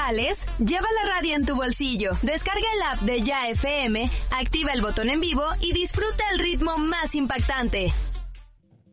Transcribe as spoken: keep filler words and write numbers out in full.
locales, lleva la radio en tu bolsillo. Descarga el app de Ya F M, activa el botón en vivo y disfruta el ritmo más impactante.